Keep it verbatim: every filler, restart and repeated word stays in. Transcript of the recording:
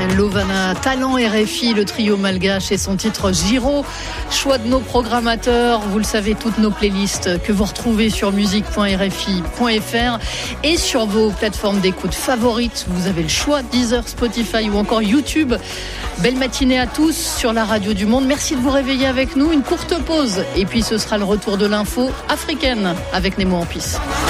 Lovana, talent R F I, le trio malgache et son titre Giro. Choix de nos programmateurs, vous le savez, toutes nos playlists que vous retrouvez sur musique point r f i point f r et sur vos plateformes d'écoute favorites. Vous avez le choix, Deezer, Spotify ou encore YouTube. Belle matinée à tous sur la radio du monde. Merci de vous réveiller avec nous. Une courte pause et puis ce sera le retour de l'info africaine avec Nemo en piste.